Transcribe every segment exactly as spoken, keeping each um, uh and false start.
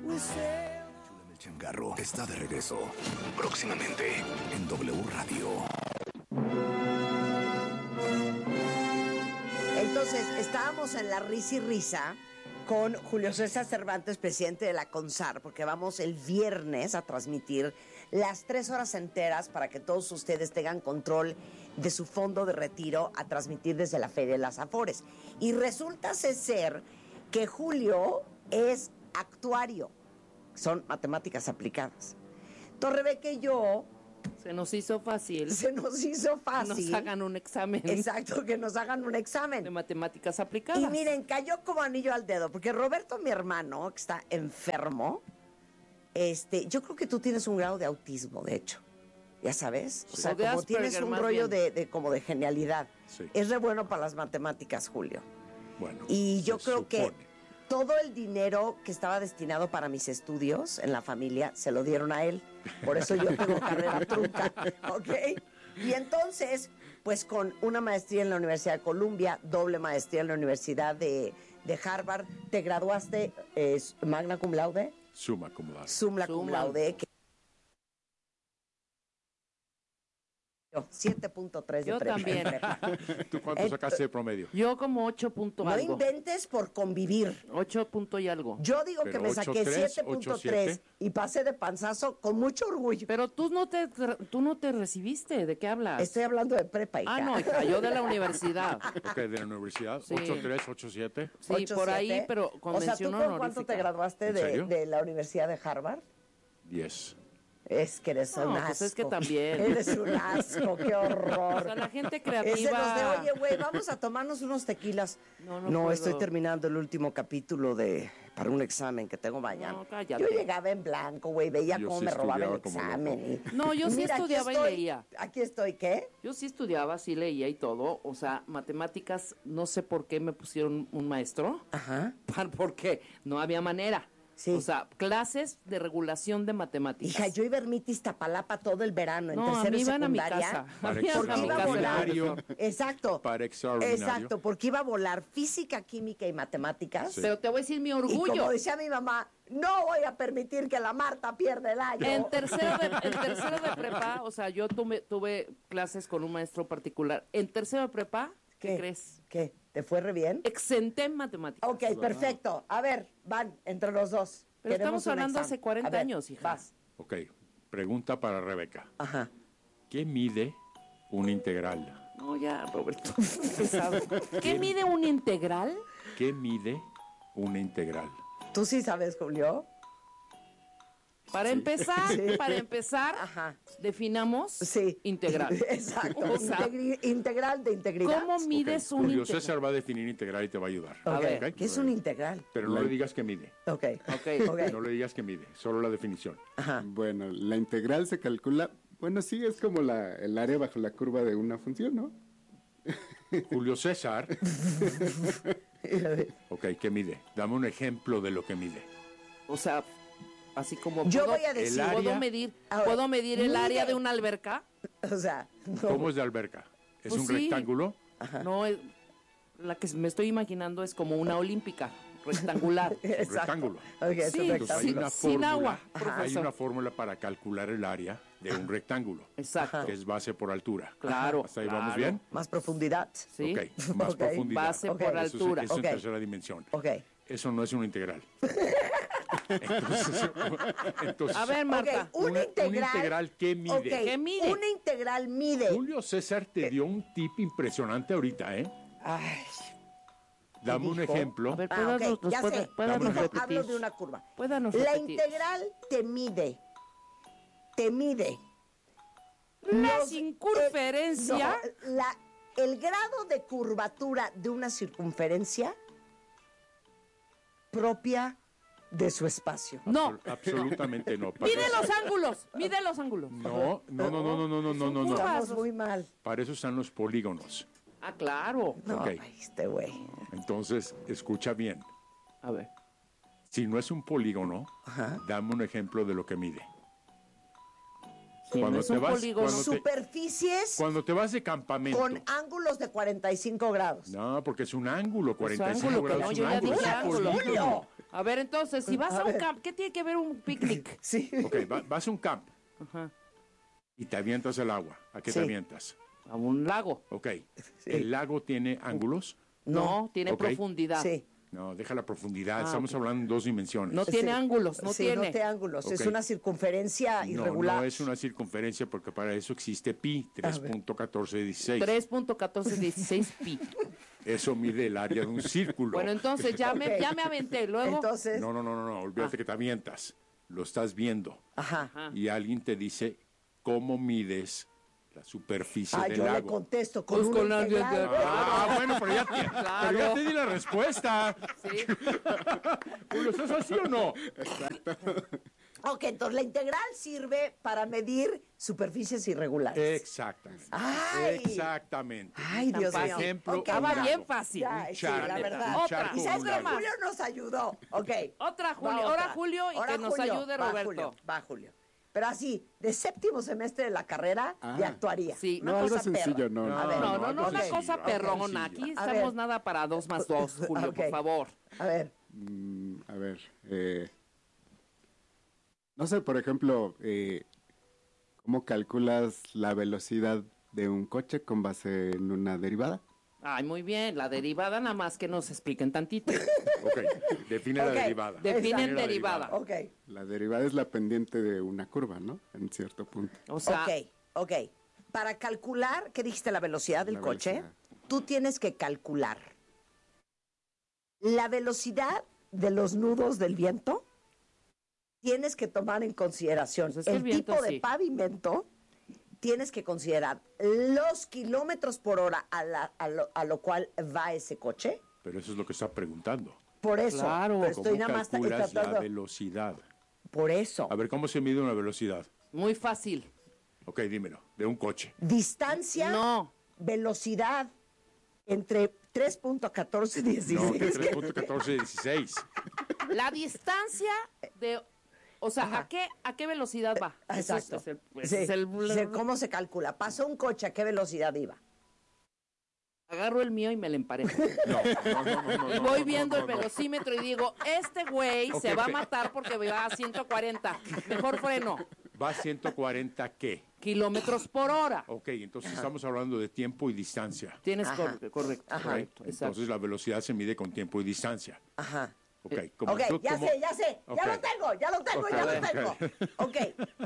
El changarro está de regreso. Próximamente en W Radio. Entonces, estábamos en la risa y risa con Julio César Cervantes, presidente de la CONSAR, porque vamos el viernes a transmitir las tres horas enteras para que todos ustedes tengan control de su fondo de retiro, a transmitir desde la Feria de las Afores. Y resulta ser que Julio es actuario, son matemáticas aplicadas. Entonces, Rebeca y yo... Se nos hizo fácil. Se nos hizo fácil. Nos hagan un examen. Exacto, que nos hagan un examen. De matemáticas aplicadas. Y miren, cayó como anillo al dedo, porque Roberto, mi hermano, que está enfermo, este, yo creo que tú tienes un grado de autismo, de hecho. Ya sabes. O sea, O de como Asperger, tienes un más rollo bien. de, de como de genialidad. Sí. Es re bueno para las matemáticas, Julio. Bueno. Y yo se creo supone. que todo el dinero que estaba destinado para mis estudios en la familia se lo dieron a él. Por eso yo tengo carrera trunca, ¿ok? Y entonces, pues con una maestría en la Universidad de Columbia, doble maestría en la Universidad de, de Harvard, te graduaste eh, magna cum laude, Summa cum laude. summa cum Summa. laude, que siete punto tres de Yo prepa. también. ¿Tú cuánto sacaste de promedio? Yo como ocho punto No algo. inventes por convivir. ocho punto y algo. Yo digo Pero que me saqué ocho tres, siete punto ocho tres siete. y pasé de panzazo con mucho orgullo. Pero tú no te tú no te recibiste, ¿de qué hablas? Estoy hablando de prepa, hija. Ah, no, hija, yo de la universidad. Ok, de la universidad. Sí. ocho tres, ocho siete. Sí, ocho, por ahí, siete. pero O sea, ¿tú convención con cuánto honorífica. te graduaste ¿En de, serio? de la Universidad de Harvard? diez. Es que eres No, un asco. pues es que también. Eres un asco, qué horror. O sea, la gente Ese creativa. nos de, oye, güey, vamos a tomarnos unos tequilas. No, no puedo. estoy terminando el último capítulo de para un examen que tengo mañana. No, cállate. Yo llegaba en blanco, güey, veía Yo cómo sí me robaba el estudiaba como examen. loco. y- No, yo sí Mira, aquí estudiaba y estoy- leía. Aquí estoy, ¿qué? Yo sí estudiaba, sí leía y todo. O sea, matemáticas, no sé por qué me pusieron un maestro. Ajá. Porque no había manera. Sí. O sea, clases de regulación de matemáticas. Hija, yo iba a Ermitis Tapalapa todo el verano, en No, a tercero mí y iban a mi secundaria. casa. Para A mí iban a mi Porque iba a casa. volar. extraordinario. Exacto. Para extraordinario. Exacto, porque iba a volar física, química y matemáticas. Sí. Pero te voy a decir mi Y orgullo. como decía mi mamá, no voy a permitir que la Marta pierda el año. En tercero, de, en tercero de prepa, o sea, yo tuve, tuve clases con un maestro particular. En tercero de prepa, ¿qué, crees? ¿Qué? ¿Te fue re bien? Exenté en matemáticas. Ok, perfecto. A ver, van entre los dos. Pero Queremos estamos un hablando examen. hace cuarenta A ver, años, hija. Vas. Ok, pregunta para Rebeca. Ajá. ¿Qué mide un integral? No, ya, Roberto. Pesado. ¿Qué mide un integral? ¿Qué mide una integral? ¿Tú sí sabes, Julio? Para empezar, Sí. para empezar, Ajá. definamos Sí. integral. Exacto. O sea, Integri- integral de integridad. ¿cómo mides Ok, un Julio integral? César va a definir integral y te va a ayudar. Ok, A ver, ¿qué es un integral? Pero no le digas que mide. Ok. Ok. Ok. No le digas que mide, solo la definición. Ajá. Bueno, la integral se calcula, bueno, sí, es como la, el área bajo la curva de una función, ¿no? Julio César. Ok, ¿qué mide? Dame un ejemplo de lo que mide. O sea, así como Yo puedo- voy a decir- El área- ¿Puedo medir, Ahora, ¿puedo medir el mide- área de una alberca? O sea, no. ¿Cómo es de alberca? ¿Es Pues un sí. rectángulo? No, es- la que me estoy imaginando es como una olímpica, rectangular. Exacto. rectángulo. Ok, es Sí, un Entonces hay rectángulo. una sin fórmula, agua, hay profesor. una fórmula para calcular el área de un rectángulo, Exacto. que es base por altura. Claro. ¿Hasta ahí claro. vamos bien? Más profundidad. Sí. Ok, más Ok. profundidad. Base Ok. por Eso es- altura. Eso es Ok. en tercera dimensión. Ok. Eso no es una integral. Entonces, entonces, A ver, Marta. Ok, una, Una- integral. una integral, ¿qué mide? Ok, ¿Qué mide? Una integral mide. Julio César te dio un tip impresionante ahorita, ¿eh? Ay, Dame un dijo? ejemplo. A ver, ah, ¿puedas, ok, nos- ya puede- sé. puédanos Dame un Dijo, ejemplo. hablo repetir? de una curva. Puédanos La repetir. integral te mide. Te mide. La los- circunferencia. eh, no, la, el grado de curvatura de una circunferencia propia de su espacio. No. Absol- absolutamente no. Para Mide eso- los ángulos. Mide los ángulos. No, no, no, no, no, no, no, no, no, no. Estamos muy mal. Para eso están los polígonos. Ah, claro. No, Ok. este güey. Entonces, escucha bien. A ver. Si no es un polígono, Ajá. dame un ejemplo de lo que mide. Sí, Cuando no es te un vas- polígono. cuando te- Superficies Cuando te vas de campamento. con ángulos de cuarenta y cinco grados. No, porque es un ángulo, Es cuarenta y cinco ángulo, que grados. no, es yo un ya ángulo, dije es un ángulo. polígono. A ver, entonces, si vas A a un ver. camp, ¿qué tiene que ver un picnic? Sí. Ok, va- vas a un camp Ajá. y te avientas al agua. ¿A qué Sí. te avientas? A un lago. Ok. ¿El lago tiene ángulos? No, tiene Ok. profundidad. Sí. No, deja la profundidad. Ah, Estamos ok. hablando en dos dimensiones. No tiene Sí. ángulos, no Sí, tiene. no tiene ángulos. Es Ok. una circunferencia No, irregular. no es una circunferencia porque para eso existe pi, tres punto catorce dieciséis. tres punto catorce dieciséis pi. Eso mide el área de un círculo. Bueno, entonces ya me, Ok. ya me aventé. Luego, Entonces, No, no, no, no, no, olvídate Ah. que te avientas. Lo estás viendo ajá. Ajá. y alguien te dice cómo mides la superficie Ah, del yo le lago. contesto con Pues una con la- integral. Ah, bueno, pero ya, te, Claro. pero ya te di la respuesta. Sí. ¿Lo estás así o no? Ok, entonces la integral sirve para medir superficies irregulares. Exactamente. Ay. Exactamente. Ay, Dios Por mío. ejemplo, Ok, Estaba ya. bien fácil. Ya, sí, charco, la verdad. un Otra. charco, Y sabes un que lago. Julio nos ayudó. Ok. Otra, Va Julio. otra. Ahora, Julio, y Ahora que nos Julio. ayude Va, Roberto. Julio. Va, Julio. Pero así, de séptimo semestre de la carrera, Ah. de actuaría. Sí. Una No, algo cosa sencillo, perra. no. A ver, No, no, no, algo una sencillo, cosa algo perrona. sencillo. Aquí A estamos ver. nada para dos más dos, Julio, Ok. por favor. A ver. Mm, a ver, eh, no sé, por ejemplo, eh, ¿cómo calculas la velocidad de un coche con base en una derivada? Ay, muy bien. La derivada nada más que nos expliquen tantito. Ok, define Ok. la derivada. Definen la derivada. Ok. La derivada es la pendiente de una curva, ¿no? En cierto punto. O sea, ok, ok. Para calcular, ¿qué dijiste? La velocidad del La coche. velocidad. Tú tienes que calcular la velocidad de los nudos del viento. Tienes que tomar en consideración Pues es que el, el viento tipo de sí. pavimento. Tienes que considerar los kilómetros por hora a, la- a lo, a lo cual va ese coche. Pero eso es lo que está preguntando. Por eso, Claro. pero estoy ¿Cómo nada más calculas la tratando. velocidad? Por eso, A ver, ¿cómo se mide una velocidad? muy fácil. Ok, dímelo, de un coche. distancia, No. velocidad entre tres punto catorce No, dieciséis. que tres punto catorce dieciséis. La distancia de... O sea, Ajá. ¿a qué, ¿a qué velocidad va? Eso es- Exacto. es el- ese Sí, es el- sí, ¿cómo se calcula? Pasó un coche, ¿a qué velocidad iba? Agarro el mío y me lo emparejo. No, no, no, no, no, Y no, voy no, viendo no, el no. velocímetro y digo, este güey Ok, se va a ok. matar porque va a ciento cuarenta. Mejor freno. ¿Va a ciento cuarenta qué? Kilómetros por hora. Ok, entonces estamos hablando de tiempo y distancia. Tienes Ajá. cor- correcto, Ajá. correcto. Exacto. Entonces la velocidad se mide con tiempo y distancia. Ajá. Ok, como Ok, tú- ya como- sé, ya sé, Ok. ya lo tengo, ya lo tengo, Ok, ya lo ok. tengo. Ok.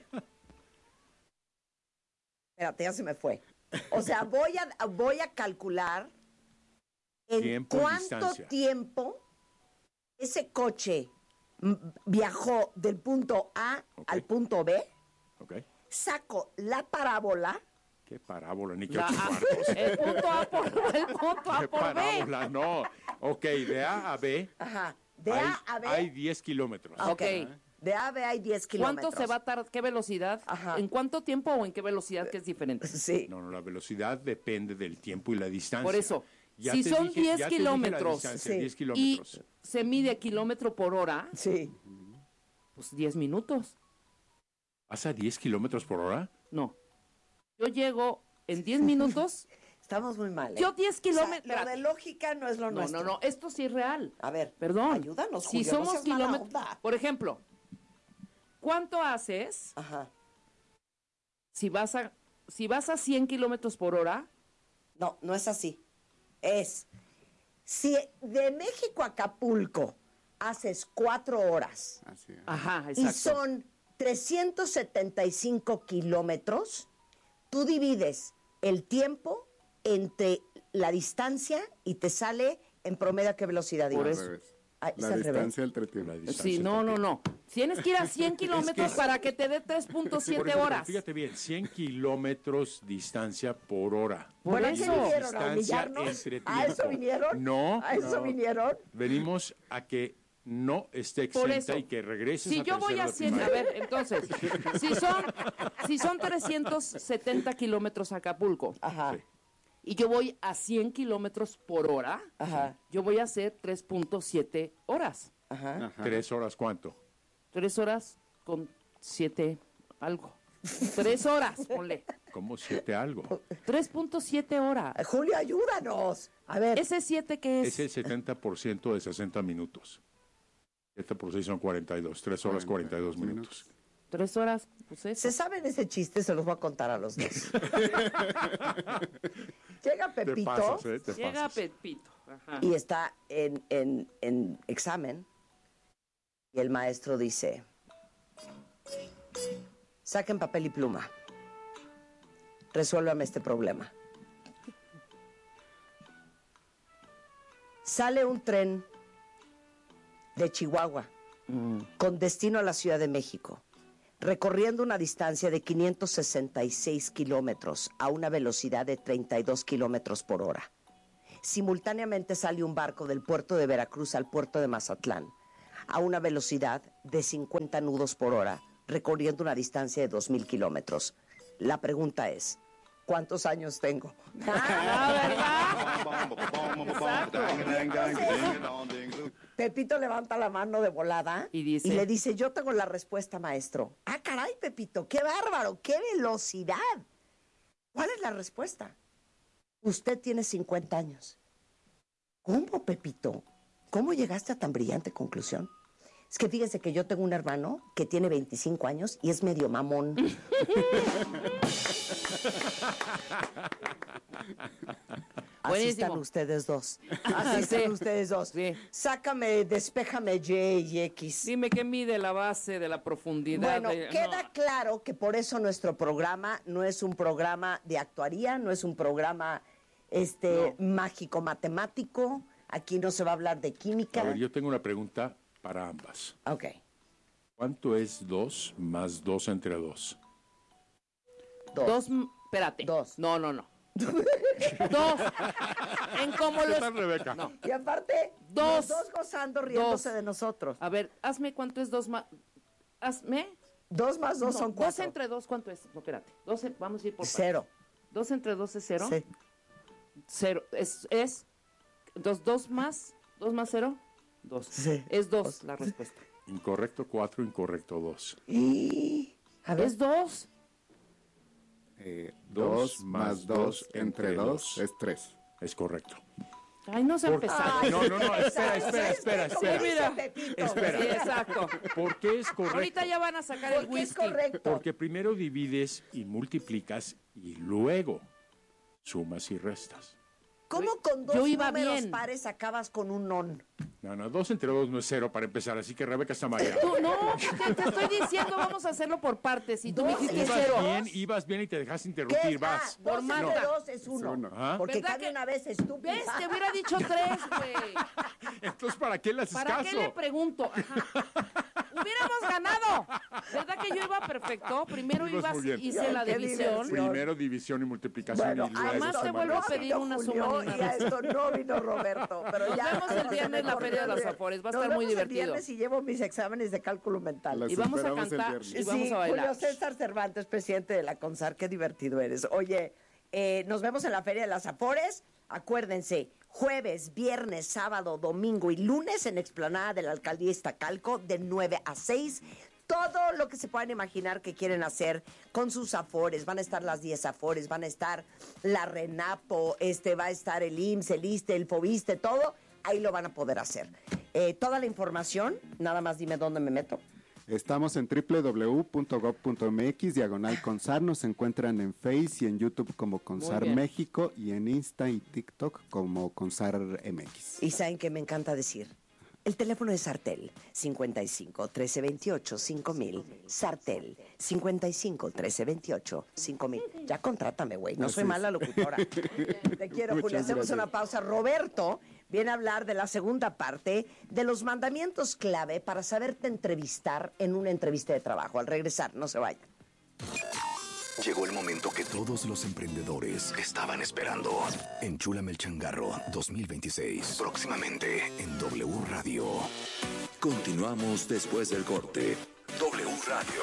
Espérate, ya se me fue. O sea, voy a, voy a calcular en Tiempo y cuánto distancia. tiempo ese coche mm, viajó del punto A Ok. al punto B, Ok, saco la parábola. qué parábola, ni que La ocho A- cuartos. el punto A por, el punto A ¿Qué por B. parábola? No. Ok, de A a B Ajá. De hay, A a B. hay diez kilómetros. Ah, Ok. De A a B hay diez kilómetros. ¿Cuánto se va a tardar? ¿Qué velocidad? Ajá. ¿En cuánto tiempo o en qué velocidad que es diferente? Sí. No, no, la velocidad depende del tiempo y la distancia. Por eso, Ya si te son dije- diez ya te dije la kilómetros, distancia, Sí. diez Y kilómetros. se mide kilómetro por hora, Sí. pues diez minutos. ¿Vas a diez kilómetros por hora? No. Yo llego en diez minutos. Estamos muy mal. ¿eh? Yo diez O sea, kilómetros. lo de lógica no es lo No, nuestro. no, no, esto sí es real. A ver, Perdón. ayúdanos, Si Julio, no somos seas mala kilómetros. onda. Por ejemplo, ¿cuánto haces Ajá. si vas a si vas a cien kilómetros por hora? No, no es así. Es, si de México a Acapulco haces cuatro horas Así es. Ajá, y exacto. son trescientos setenta y cinco kilómetros, tú divides el tiempo entre la distancia y te sale en promedio a qué velocidad Por ibas. eso. Al revés. Ah, ¿es La al revés? distancia entre tiempo. La distancia Sí, no, entre no, no. Tienes que ir a cien kilómetros para que te dé tres punto Por siete eso, horas. Fíjate bien, cien kilómetros distancia por hora. Por Bueno, ¿a qué eso. vinieron? ¿A Distancia humillarnos? entre ¿A eso tiempo. vinieron? No, ¿A eso no. vinieron? Venimos a que no esté Por exenta eso. y que regreses Si a yo voy tercero a de cien, a primaria. ver, entonces, si son, si son trescientos setenta kilómetros a Acapulco Ajá. Sí. y yo voy a cien kilómetros por hora, Ajá. yo voy a hacer tres punto siete horas. Ajá. Ajá. ¿Tres horas cuánto? Tres horas con siete algo. Tres horas, ponle. Como siete algo. tres punto siete horas. Julio, ayúdanos. A ver. ¿Ese siete qué es? Es el setenta por ciento de sesenta minutos. siete por seis son cuarenta y dos. tres horas cuarenta y dos minutos. Tres horas, pues eso. ¿Se saben ese chiste? Se los voy a contar a los dos. Llega Pepito. Te pasas, ¿eh? Te Llega pasas. Pepito. Ajá. Y está en, en, en examen. Y el maestro dice: saquen papel y pluma. Resuélvame este problema. Sale un tren de Chihuahua mm. con destino a la Ciudad de México, recorriendo una distancia de quinientos sesenta y seis kilómetros a una velocidad de treinta y dos kilómetros por hora. Simultáneamente sale un barco del puerto de Veracruz al puerto de Mazatlán a una velocidad de cincuenta nudos por hora, recorriendo una distancia de dos mil kilómetros. La pregunta es, ¿cuántos años tengo? Ah, Pepito levanta la mano de volada y, dice, y le dice, yo tengo la respuesta, maestro. Ah, caray, Pepito, qué bárbaro, qué velocidad. ¿Cuál es la respuesta? Usted tiene cincuenta años. ¿Cómo, Pepito? ¿Cómo llegaste a tan brillante conclusión? Es que fíjese que yo tengo un hermano que tiene veinticinco años y es medio mamón. Así Buenísimo. están ustedes dos. Así están Sí. ustedes dos. Sí. Sácame, despéjame Y y X. Dime qué mide la base de la profundidad. Bueno, de... queda no. claro que por eso nuestro programa no es un programa de actuaría, no es un programa este No. mágico matemático. Aquí no se va a hablar de química. A ver, yo tengo una pregunta para ambas. Ok. ¿Cuánto es dos más dos entre dos? Dos. Dos, m- espérate. Dos. No, no, no. Dos. En cómo ¿Qué los... tal, Rebeca? No. Y aparte, Dos. los dos gozando, riéndose Dos. de nosotros. A ver, hazme cuánto es dos más... Hazme... Dos más dos No, son cuatro. Dos entre dos, ¿cuánto es? No, espérate. Dos, en- vamos a ir por partes. Cero. Dos entre dos es cero. Sí. Cero. Es... es dos, dos más... Dos más cero. Dos. Sí. Es dos la respuesta. Incorrecto cuatro, incorrecto dos. Y... A ver. Es dos. Eh, Dos dos más dos entre dos es tres. Es correcto. Ay, no se Por- empezar. No, no, no, espera, espera, espera, espera. mira. Espera. Sí, exacto. ¿Por qué es correcto? Ahorita ya van a sacar el ¿Por qué es whisky. correcto? Porque primero divides y multiplicas y luego sumas y restas. ¿Cómo con dos Yo iba números bien. pares acabas con un non? No, no, dos entre dos no es cero para empezar, así que Rebeca está mareada. Tú, no, te, te estoy diciendo, vamos a hacerlo por partes. Y tú me Dos dijiste y Ibas cero. bien, ibas bien y te dejaste ¿Qué? interrumpir, Ah, vas. dos Por entre Marta. dos es uno. Es uno. ¿Ah? Porque ¿Verdad cabe que- una vez estúpida. ¿Ves? Te hubiera dicho tres, güey. Entonces, ¿para qué le haces ¿Para caso? qué le pregunto? Ajá. ¡Hubiéramos ganado! ¿Verdad que yo iba perfecto? Primero Ibas ibas, muy bien. hice la Qué división. diversión. Primero división y multiplicación Bueno, y luego además esto te vuelvo no a pedir vino una Julio suma ni una y a esto no vino Roberto. Pero Nos ya, vemos el viernes en la Feria de las Afores, va a Nos estar muy vemos el divertido. viernes y llevo mis exámenes de cálculo mental. Las Y vamos a esperamos el cantar viernes. y vamos Sí, a bailar. Julio César Cervantes, presidente de la CONSAR, qué divertido eres. Oye, eh, nos vemos en la Feria de las Afores. Acuérdense, jueves, viernes, sábado, domingo y lunes en Explanada de la Alcaldía Iztacalco de nueve a seis. Todo lo que se puedan imaginar que quieren hacer con sus afores. Van a estar las diez afores, van a estar la RENAPO, este, va a estar el I M S S, el ISSSTE, el FOBISTE, todo. Ahí lo van a poder hacer. Eh, toda la información, nada más dime dónde me meto. Estamos en doble u doble u doble u punto gob punto eme equis, diagonal Consar. Nos encuentran en Face y en YouTube como Consar bien. México y en Insta y TikTok como Consar M X. Y saben que me encanta decir. El teléfono es Sartel, cincuenta y cinco, trece, veintiocho, cinco mil. Sartel, cincuenta y cinco, trece, veintiocho, cinco mil. Ya contrátame, güey. No soy mala locutora. Te quiero, Muchas Julio. Hacemos gracias. una pausa. Roberto viene a hablar de la segunda parte de los mandamientos clave para saberte entrevistar en una entrevista de trabajo. Al regresar, no se vayan. Llegó el momento que todos los emprendedores estaban esperando. Enchúlame el changarro dos mil veintiséis. Próximamente en W Radio. Continuamos después del corte. W Radio.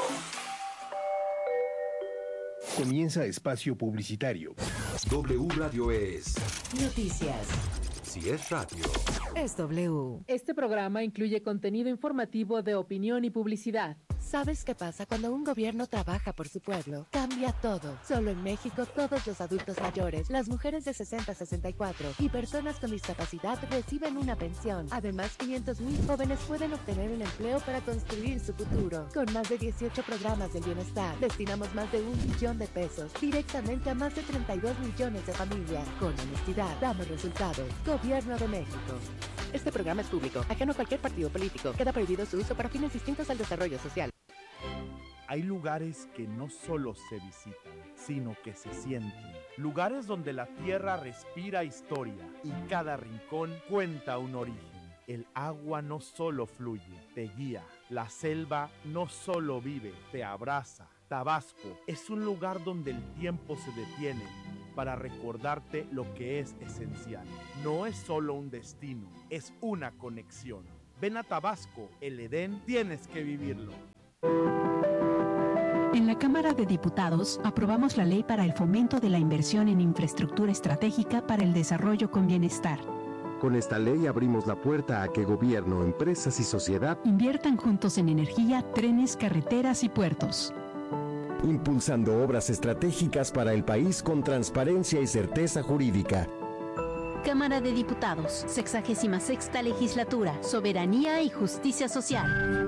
Comienza espacio publicitario. W Radio es... Noticias. Si es radio. Es W. Este programa incluye contenido informativo de opinión y publicidad. ¿Sabes qué pasa cuando un gobierno trabaja por su pueblo? Cambia todo. Solo en México, todos los adultos mayores, las mujeres de sesenta a sesenta y cuatro y personas con discapacidad reciben una pensión. Además, quinientos mil jóvenes pueden obtener un empleo para construir su futuro. Con más de dieciocho programas del bienestar, destinamos más de un billón de pesos directamente a más de treinta y dos millones de familias. Con honestidad, damos resultados. Gobierno de México. Este programa es público, ajeno a cualquier partido político. Queda prohibido su uso para fines distintos al desarrollo social. Hay lugares que no solo se visitan, sino que se sienten. Lugares donde la tierra respira historia y cada rincón cuenta un origen. El agua no solo fluye, te guía. La selva no solo vive, te abraza. Tabasco es un lugar donde el tiempo se detiene para recordarte lo que es esencial. No es solo un destino, es una conexión. Ven a Tabasco, el Edén, tienes que vivirlo. En la Cámara de Diputados aprobamos la ley para el fomento de la inversión en infraestructura estratégica para el desarrollo con bienestar. Con esta ley abrimos la puerta a que gobierno, empresas y sociedad inviertan juntos en energía, trenes, carreteras y puertos. Impulsando obras estratégicas para el país con transparencia y certeza jurídica. Cámara de Diputados, sexagésima sexta legislatura, soberanía y justicia social.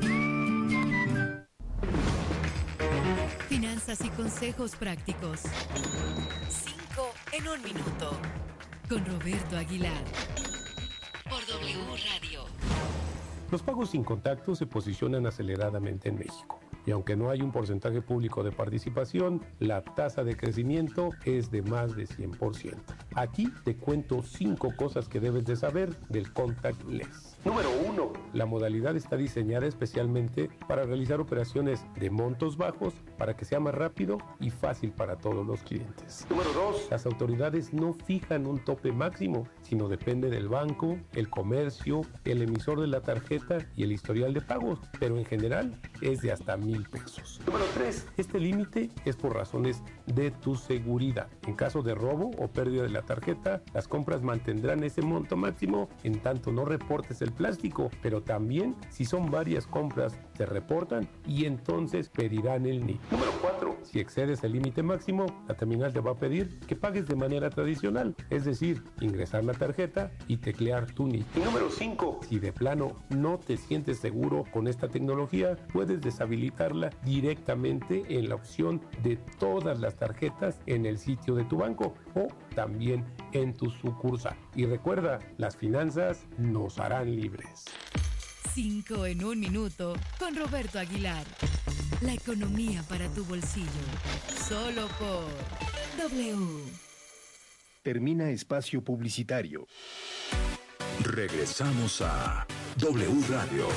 Finanzas y consejos prácticos. Cinco en un minuto. Con Roberto Aguilar. Por W Radio. Los pagos sin contacto se posicionan aceleradamente en México. Y aunque no hay un porcentaje público de participación, la tasa de crecimiento es de más de cien por ciento. Aquí te cuento cinco cosas que debes de saber del contactless. Número uno. La modalidad está diseñada especialmente para realizar operaciones de montos bajos para que sea más rápido y fácil para todos los clientes. Número dos. Las autoridades no fijan un tope máximo, sino depende del banco, el comercio, el emisor de la tarjeta y el historial de pagos, pero en general es de hasta mil pesos. Número tres. Este límite es por razones de tu seguridad. En caso de robo o pérdida de la tarjeta, las compras mantendrán ese monto máximo en tanto no reportes el plástico, pero también si son varias compras se reportan y entonces pedirán el N I P. Número cuatro. Si excedes el límite máximo, la terminal te va a pedir que pagues de manera tradicional, es decir, ingresar la tarjeta y teclear tu N I P. Y número cinco. Si de plano no te sientes seguro con esta tecnología, puedes deshabilitarla directamente en la opción de todas las tarjetas en el sitio de tu banco o también en tu sucursal. Y recuerda, las finanzas nos harán libres. Cinco en un minuto con Roberto Aguilar. La economía para tu bolsillo. Solo por W. Termina espacio publicitario. Regresamos a W Radio.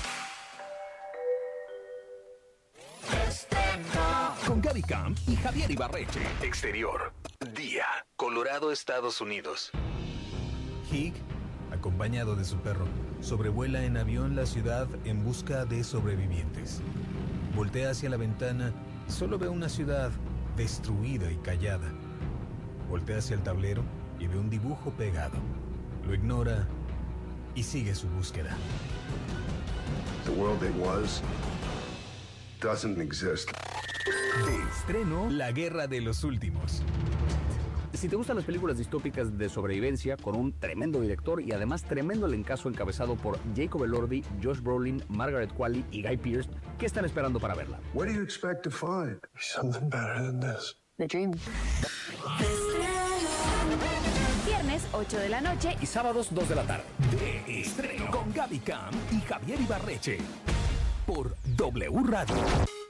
Con Gaby Camp y Javier Ibarreche. Exterior. Día. Colorado, Estados Unidos. Hig, acompañado de su perro, sobrevuela en avión la ciudad en busca de sobrevivientes. Voltea hacia la ventana, solo ve una ciudad destruida y callada. Voltea hacia el tablero y ve un dibujo pegado. Lo ignora y sigue su búsqueda. The world that was doesn't exist. De estreno, La Guerra de los Últimos. Si te gustan las películas distópicas de sobrevivencia, con un tremendo director y además tremendo elencazo encabezado por Jacob Elordi, Josh Brolin, Margaret Qualley y Guy Pearce, ¿qué están esperando para verla? What do you expect to find? Something better than this. The Dream. Viernes, ocho de la noche. Y sábados, dos de la tarde. De estreno. Con Gaby Camp y Javier Ibarreche. Por W Radio.